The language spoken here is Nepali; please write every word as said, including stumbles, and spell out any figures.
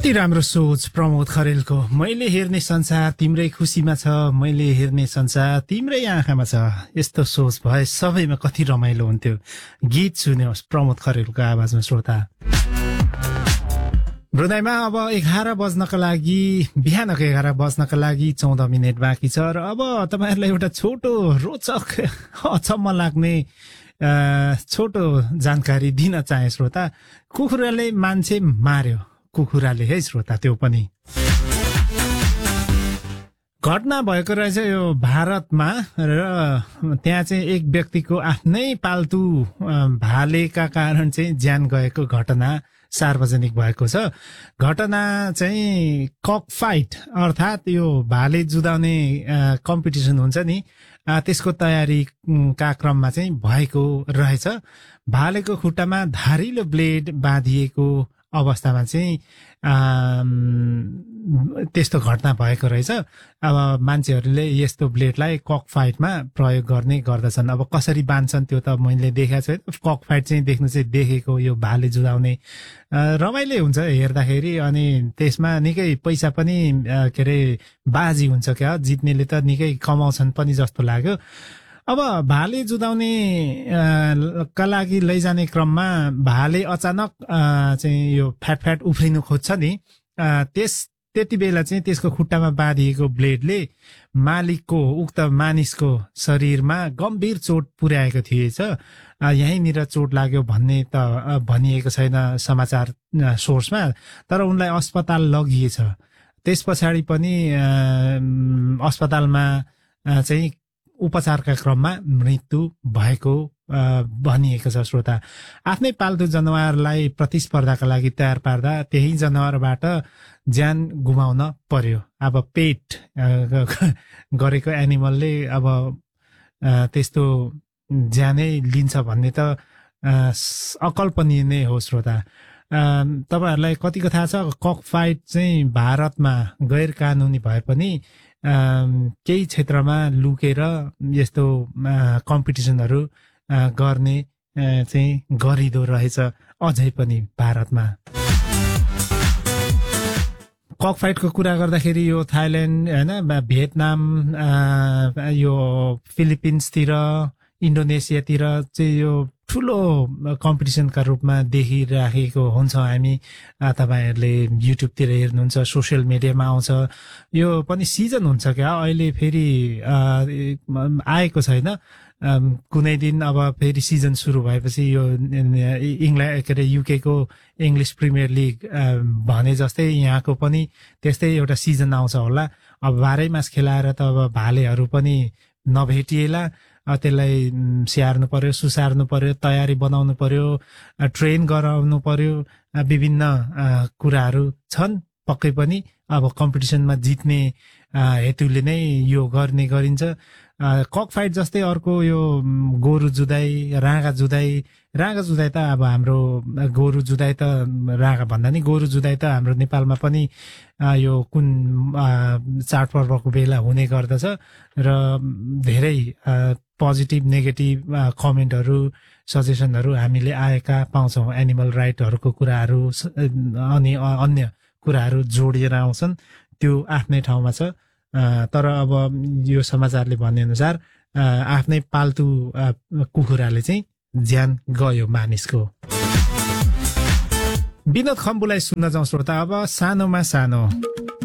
कति राम्रो सोच प्रमोद खरेलको। मैले हेर्ने संसार तिम्रै खुसीमा छ, मैले हेर्ने संसार तिम्रै आँखामा छ। यस्तो सोच भए सबैमा कति रमाइलो हुन्थ्यो। गीत सुन्योस् प्रमोद खरेलको आवाजमा श्रोता। हृदयमा अब एघार बज्नका लागि, बिहानको एघार बज्नका लागि चौध मिनट बाँकी छ र अब तपाईँहरूलाई एउटा छोटो रोचक अचम्म लाग्ने छोटो जानकारी दिन चाहे श्रोता। कुखुराले मान्छे मार्यो, कुखुराले है श्रोता, त्यो पनि घटना भएको रहेछ यो भारतमा। र त्यहाँ चाहिँ एक व्यक्तिको आफ्नै पाल्तु भालेका कारण चाहिँ ज्यान गएको घटना सार्वजनिक भएको छ। घटना चाहिँ कक फाइट अर्थात् यो भाले जुधाउने कम्पिटिसन हुन्छ नि, त्यसको तयारीका क्रममा चाहिँ भएको रहेछ। भालेको खुट्टामा धारिलो ब्लेड बाँधिएको अवस्थामा चाहिँ त्यस्तो घटना भएको रहेछ। अब मान्छेहरूले यस्तो ब्लेडलाई कक फाइटमा प्रयोग गर्ने गर्दछन्। अब कसरी बाँध्छन् त्यो त मैले देखेको छैन। कक फाइट चाहिँ देख्नु चाहिँ देखेको, यो भाले जुधाउने रमाइलो हुन्छ हेर्दाखेरि। अनि त्यसमा निकै पैसा पनि के अरे बाजी हुन्छ क्या, जित्नेले त निकै कमाउँछन् पनि जस्तो लाग्यो। अब भाले जुधाउने का लागि लैजाने क्रममा भाले अचानक चाहिँ यो फ्याट फ्याट उफ्रिनु खोज्छ नि, त्यस त्यति बेला चाहिँ त्यसको खुट्टामा बाँधिएको ब्लेडले मालिकको उक्त मानिसको शरीरमा गम्भीर चोट पुर्याएको थिएछ। यहीँनिर चोट लाग्यो भन्ने त भनिएको छैन समाचार सोर्समा, तर उनलाई अस्पताल लगिएछ। त्यस पछाडि पनि अस्पतालमा चाहिँ उपचारका क्रममा मृत्यु भएको भनिएको छ श्रोता। आफ्नै पाल्तु जनावरलाई प्रतिस्पर्धाका लागि तयार पार्दा त्यही जनावरबाट ज्यान गुमाउन पर्यो। अब पेट गरेको एनिमलले अब त्यस्तो ज्यानै लिन्छ भन्ने त अकल्पनीय नै हो श्रोता। तपाईँहरूलाई कतिको थाहा छ, कक फाइट चाहिँ भारतमा गैर कानुनी भए पनि केही क्षेत्रमा लुकेर यस्तो कम्पिटिसनहरू गर्ने चाहिँ गरिदो रहेछ अझै पनि भारतमा। कक फाइटको कुरा गर्दाखेरि यो थाइल्यान्ड होइन, भियतनाम, यो फिलिपिन्सतिर, इन्डोनेसियातिर चाहिँ यो ठुलो कम्पिटिसनका रूपमा देखिराखेको हुन्छ हामी। तपाईँहरूले युट्युबतिर हेर्नुहुन्छ, सोसियल मिडियामा आउँछ। यो पनि सिजन हुन्छ क्या, अहिले फेरि आएको छैन। कुनै दिन अब फेरि सिजन सुरु भएपछि यो इङ्ल्यान्ड के अरे युके को इङ्ग्लिस प्रिमियर लिग भने जस्तै यहाँको पनि त्यस्तै एउटा सिजन आउँछ होला। अब बाह्रै मास खेलाएर त अब भालेहरू पनि नभेटिएला, त्यसलाई स्याहार्नु पर्यो, सुसार्नु पर्यो, तयारी बनाउनु पर्यो, ट्रेन गराउनु पर्यो, विभिन्न कुराहरू छन् पक्कै पनि। अब कम्पिटिसनमा जित्ने हेतुले नै यो गर्ने गरिन्छ। कक फाइट जस्तै अर्को यो गोरु जुधाइ, राँगा जुधाइ। राँगा जुधाइ त अब हाम्रो गोरु जुधाइ त राँगा भन्दा नि गोरु जुधाइ त हाम्रो नेपालमा पनि यो कुन चाडपर्वको बेला हुने गर्दछ र धेरै पोजिटिभ नेगेटिभ कमेन्टहरू, सजेसनहरू हामीले आएका पाउँछौँ। एनिमल राइटहरूको कुराहरू अनि अन्य कुराहरू जोडिएर आउँछन्, त्यो आफ्नै ठाउँमा छ। तर अब यो समाचारले भनेअनुसार आफ्नै पाल्तु कुखुराले चाहिँ ज्यान गयो मानिसको। विनोद खम्बुलाई सुन्न जाउँ श्रोता। अब सानोमा सानो